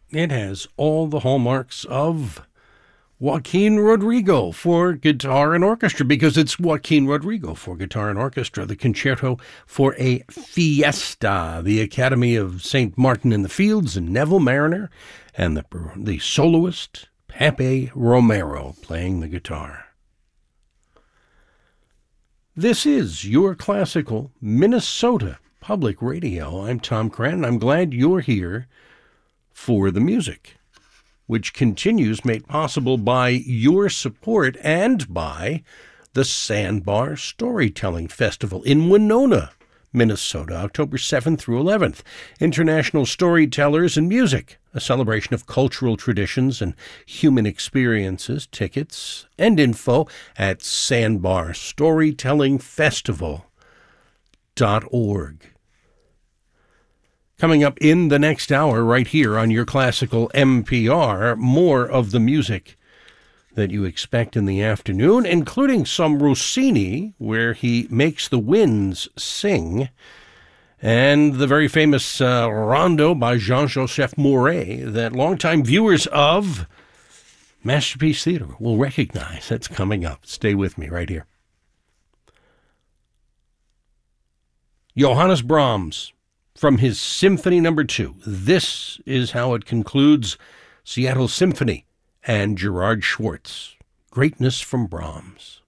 It has all the hallmarks of Joaquin Rodrigo for guitar and orchestra, because it's Joaquin Rodrigo for guitar and orchestra, the Concerto for a Fiesta, the Academy of St. Martin in the Fields and Neville Mariner, and the soloist Pepe Romero playing the guitar. This is your classical Minnesota Public Radio. I'm Tom Cranton. I'm glad you're here for the music, which continues made possible by your support and by the Sandbar Storytelling Festival in Winona, Minnesota, October 7th through 11th. International Storytellers and Music, a celebration of cultural traditions and human experiences. Tickets and info at sandbarstorytellingfestival.org. Coming up in the next hour right here on your classical MPR, more of the music that you expect in the afternoon, including some Rossini, where he makes the winds sing, and the very famous Rondo by Jean-Joseph Mouret that longtime viewers of Masterpiece Theater will recognize. That's coming up. Stay with me right here. Johannes Brahms, from his Symphony No. 2. This is how it concludes Seattle Symphony and Gerard Schwartz. Greatness from Brahms.